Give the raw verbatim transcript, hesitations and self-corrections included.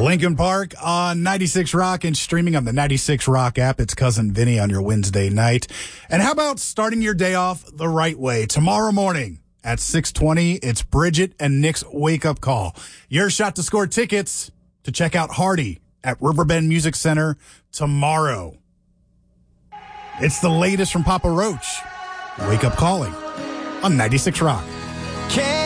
Lincoln Park on ninety-six Rock and streaming on the ninety-six Rock app. It's Cousin Vinny on your Wednesday night. And how about starting your day off the right way? Tomorrow morning at six twenty, it's Bridget and Nick's Wake Up Call. Your shot to score tickets to check out Hardy at Riverbend Music Center tomorrow. It's the latest from Papa Roach. Wake Up Calling on ninety-six Rock.